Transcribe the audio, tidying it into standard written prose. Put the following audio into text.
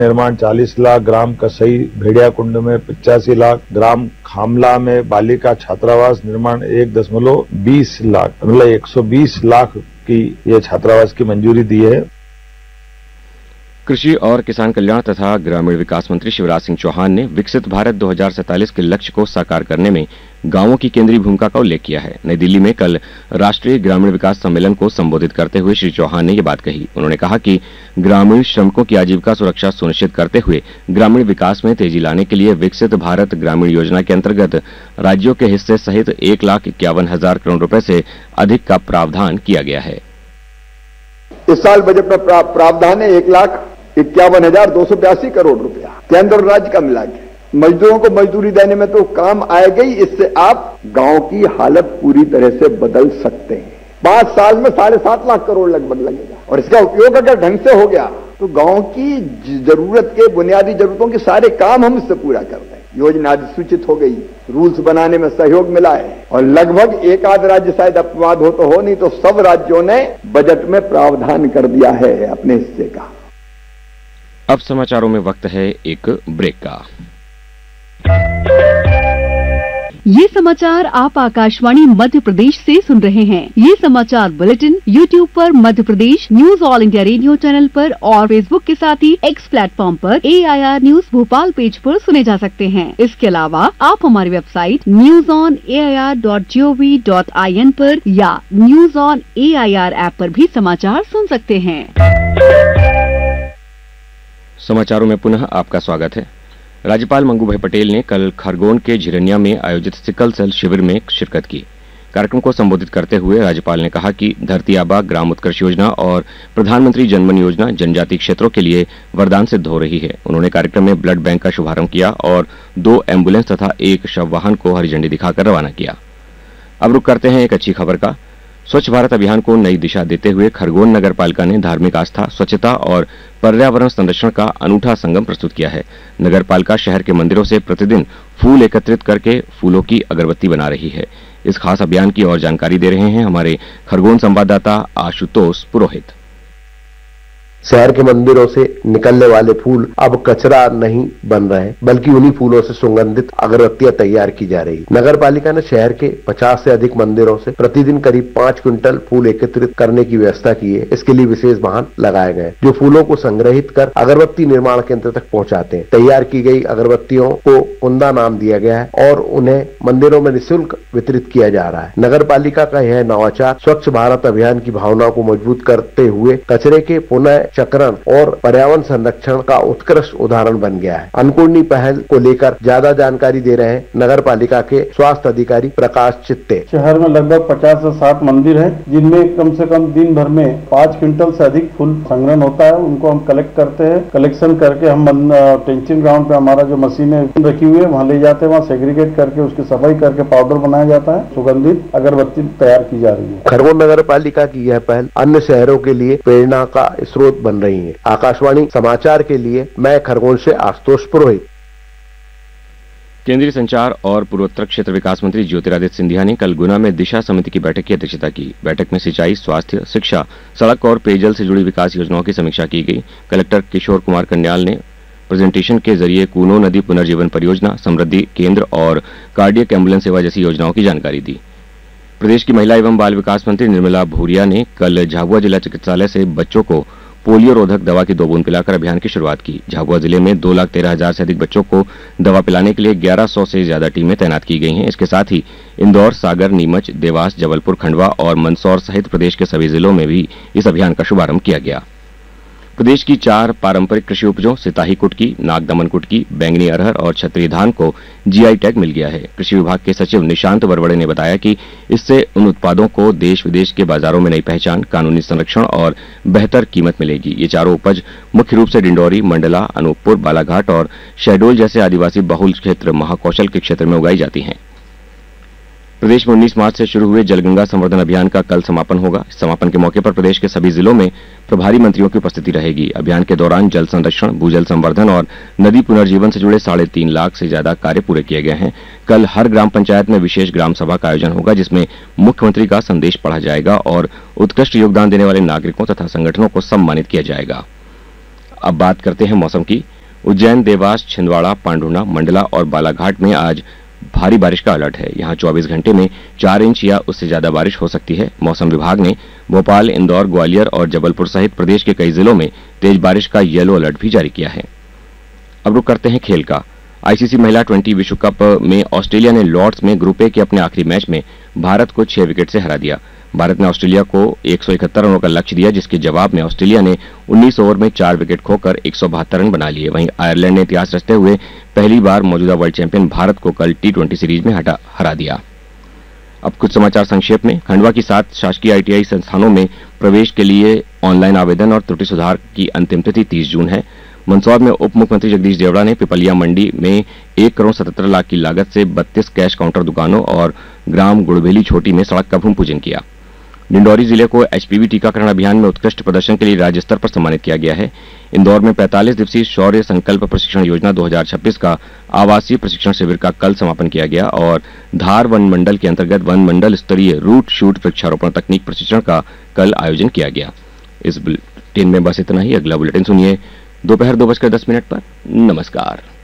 निर्माण 40 लाख, ग्राम कसई भेड़िया कुंड में 85 लाख, ग्राम खामला में बालिका छात्रावास निर्माण 1.20 लाख, मतलब 120 लाख की ये छात्रावास की मंजूरी दी है। कृषि और किसान कल्याण तथा ग्रामीण विकास मंत्री शिवराज सिंह चौहान ने विकसित भारत 2047 के लक्ष्य को साकार करने में गांवों की केंद्रीय भूमिका का उल्लेख किया है। नई दिल्ली में कल राष्ट्रीय ग्रामीण विकास सम्मेलन को संबोधित करते हुए श्री चौहान ने ये बात कही। उन्होंने कहा कि ग्रामीण श्रमिकों की आजीविका सुरक्षा सुनिश्चित करते हुए ग्रामीण विकास में तेजी लाने के लिए विकसित भारत ग्रामीण योजना के अंतर्गत राज्यों के हिस्से सहित 1,51,000 करोड़ रुपए से अधिक का प्रावधान किया गया है। इस साल बजट में प्रावधान है 1,51,282 करोड़ रुपया केंद्र और राज्य का मिला के। मजदूरों को मजदूरी देने में तो काम आएगा ही, इससे आप गांव की हालत पूरी तरह से बदल सकते हैं। 5 साल में 7.5 लाख करोड़ लगभग लगेगा और इसका उपयोग अगर ढंग से हो गया तो गांव की जरूरत के बुनियादी जरूरतों के सारे काम हम इससे पूरा कर दें। योजना अधिसूचित हो गई, रूल्स बनाने में सहयोग मिला है और लगभग एक आध राज्य शायद अपवाद हो तो हो, नहीं तो सब राज्यों ने बजट में प्रावधान कर दिया है अपने हिस्से का। अब समाचारों में वक्त है एक ब्रेक का। ये समाचार आप आकाशवाणी मध्य प्रदेश से सुन रहे हैं। ये समाचार बुलेटिन YouTube पर Madhya Pradesh news all India radio channel पर और Facebook के साथ ही X प्लेटफॉर्म पर AIR न्यूज भोपाल पेज पर सुने जा सकते हैं। इसके अलावा आप हमारी वेबसाइट newsonair.gov.in पर या न्यूज ऑन AIR ऐप पर भी समाचार सुन सकते हैं। समाचारों में पुनः आपका स्वागत है। राज्यपाल मंगू भाई पटेल ने कल खरगोन के झिरनिया में आयोजित सिकल सेल शिविर में शिरकत की। कार्यक्रम को संबोधित करते हुए राज्यपाल ने कहा कि धरती आबा ग्राम उत्कर्ष योजना और प्रधानमंत्री जनमन योजना जनजातीय क्षेत्रों के लिए वरदान सिद्ध हो रही है। उन्होंने कार्यक्रम में ब्लड बैंक का शुभारंभ किया और 2 एम्बुलेंस तथा 1 शव वाहन को हरी झंडी दिखाकर रवाना किया। अब रुक करते हैं एक अच्छी खबर का। स्वच्छ भारत अभियान को नई दिशा देते हुए खरगोन नगर पालिका ने धार्मिक आस्था, स्वच्छता और पर्यावरण संरक्षण का अनूठा संगम प्रस्तुत किया है। नगर पालिका शहर के मंदिरों से प्रतिदिन फूल एकत्रित करके फूलों की अगरबत्ती बना रही है। इस खास अभियान की और जानकारी दे रहे हैं हमारे खरगोन संवाददाता आशुतोष पुरोहित। शहर के मंदिरों से निकलने वाले फूल अब कचरा नहीं बन रहे, बल्कि उन्हीं फूलों से सुगंधित अगरबत्तियां तैयार की जा रही। नगर पालिका ने शहर के 50 से अधिक मंदिरों से प्रतिदिन करीब 5 क्विंटल फूल एकत्रित करने की व्यवस्था की है। इसके लिए विशेष वाहन लगाए गए जो फूलों को संग्रहित कर अगरबत्ती निर्माण केंद्र तक पहुंचाते हैं। तैयार की गई अगरबत्तियों को कुंदा नाम दिया गया है और उन्हें मंदिरों में निःशुल्क वितरित किया जा रहा है। नगर पालिका का यह नवाचार स्वच्छ भारत अभियान की भावना को मजबूत करते हुए कचरे के पुनः चक्रण और पर्यावरण संरक्षण का उत्कृष्ट उदाहरण बन गया है। अन्नपूर्णी पहल को लेकर ज्यादा जानकारी दे रहे हैं नगर पालिका के स्वास्थ्य अधिकारी प्रकाश चित्ते। शहर में लगभग 50 से 60 मंदिर है जिनमें कम से कम दिन भर में 5 क्विंटल से अधिक फूल संग्रहण होता है। उनको हम कलेक्ट करते हैं। कलेक्शन करके हम टेंचिंग ग्राउंड पे हमारा जो मशीनें रखी हुई है वहाँ ले जाते हैं। वहाँ सेग्रीगेट करके उसकी सफाई करके पाउडर बनाया जाता है। सुगंधित अगरबत्ती तैयार की जा रही है। खरगोन नगर पालिका की यह पहल अन्य शहरों के लिए प्रेरणा का स्रोत बन रही है। आकाशवाणी समाचार के लिए मैं खरगोन से आशुतोष पुरोहित। केंद्रीय संचार और पूर्वोत्तर क्षेत्र विकास मंत्री ज्योतिरादित्य सिंधिया ने कल गुना में दिशा समिति की बैठक की अध्यक्षता की। बैठक में सिंचाई, स्वास्थ्य, शिक्षा, सड़क और पेयजल से जुड़ी विकास योजनाओं की समीक्षा की गई। कलेक्टर किशोर कुमार कन्याल ने प्रेजेंटेशन के जरिए कूनो नदी पुनर्जीवन परियोजना, समृद्धि केंद्र और कार्डियक एम्बुलेंस सेवा जैसी योजनाओं की जानकारी दी। प्रदेश की महिला एवं बाल विकास मंत्री निर्मला भूरिया ने कल झाबुआ जिला चिकित्सालय से बच्चों को पोलियो रोधक दवा की 2 बूंद पिलाकर अभियान की शुरुआत की। झाबुआ जिले में 2,13,000 से अधिक बच्चों को दवा पिलाने के लिए 1100 से ज्यादा टीमें तैनात की गई हैं। इसके साथ ही इंदौर, सागर, नीमच, देवास, जबलपुर, खंडवा और मंदसौर सहित प्रदेश के सभी जिलों में भी इस अभियान का शुभारंभ किया गया। प्रदेश की 4 पारंपरिक कृषि उपजों सिताही कुटकी, नाग दमन कुटकी, बैंगनी अरहर और क्षत्रिय धान को जीआई टैग मिल गया है। कृषि विभाग के सचिव निशांत वरवड़े ने बताया कि इससे उन उत्पादों को देश विदेश के बाजारों में नई पहचान, कानूनी संरक्षण और बेहतर कीमत मिलेगी। ये चारों उपज मुख्य रूप से डिंडौरी, मंडला, अनूपपुर, बालाघाट और शहडोल जैसे आदिवासी बहुल क्षेत्र महाकौशल के क्षेत्र में उगाई जाती हैं। प्रदेश में 19 मार्च से शुरू हुए जलगंगा संवर्धन अभियान का कल समापन होगा। इस समापन के मौके पर प्रदेश के सभी जिलों में प्रभारी मंत्रियों की उपस्थिति रहेगी। अभियान के दौरान जल संरक्षण, भूजल संवर्धन और नदी पुनर्जीवन से जुड़े 3.5 लाख से ज्यादा कार्य पूरे किए गए हैं। कल हर ग्राम पंचायत में विशेष ग्राम सभा का आयोजन होगा जिसमें मुख्यमंत्री का संदेश पढ़ा जाएगा और उत्कृष्ट योगदान देने वाले नागरिकों तथा संगठनों को सम्मानित किया जाएगा। अब बात करते हैं मौसम की। उज्जैन, देवास, छिंदवाड़ा, पांढुना, मंडला और बालाघाट में आज भारी बारिश का अलर्ट है। यहां 24 घंटे में 4 इंच या उससे ज्यादा बारिश हो सकती है। मौसम विभाग ने भोपाल, इंदौर, ग्वालियर और जबलपुर सहित प्रदेश के कई जिलों में तेज बारिश का येलो अलर्ट भी जारी किया है। अब रुक करते हैं खेल का। आईसीसी महिला 20 विश्व कप में ऑस्ट्रेलिया ने लॉर्ड्स में ग्रुप ए के अपने आखिरी मैच में भारत को 6 विकेट से हरा दिया। भारत ने ऑस्ट्रेलिया को 171 रनों का लक्ष्य दिया, जिसके जवाब में ऑस्ट्रेलिया ने 19 ओवर में 4 विकेट खोकर 172 रन बना लिए। वहीं आयरलैंड ने इतिहास रचते हुए पहली बार मौजूदा वर्ल्ड चैंपियन भारत को कल T20 सीरीज में हरा दिया। अब कुछ समाचार संक्षेप में। खंडवा की 7 शासकीय ITI संस्थानों में प्रवेश के लिए ऑनलाइन आवेदन और त्रुटि सुधार की अंतिम तिथि 30 जून है। मंदसौर में उप मुख्यमंत्री जगदीश देवड़ा ने पिपलिया मंडी में 1 करोड़ 77 लाख की लागत से 32 कैश काउंटर दुकानों और ग्राम गुड़बेली छोटी में सड़क का भूमि पूजन किया। डिंडौरी जिले को HPV टीकाकरण अभियान में उत्कृष्ट प्रदर्शन के लिए राज्य स्तर पर सम्मानित किया गया है। इंदौर में 45 दिवसीय शौर्य संकल्प प्रशिक्षण योजना 2026 का आवासीय प्रशिक्षण शिविर का कल समापन किया गया और धार वन मंडल के अंतर्गत वन मंडल स्तरीय रूट शूट वृक्षारोपण तकनीक प्रशिक्षण का कल आयोजन किया गया। इस बुलेटिन में बस इतना ही। अगला बुलेटिन सुनिए दोपहर 2:10 पर। नमस्कार।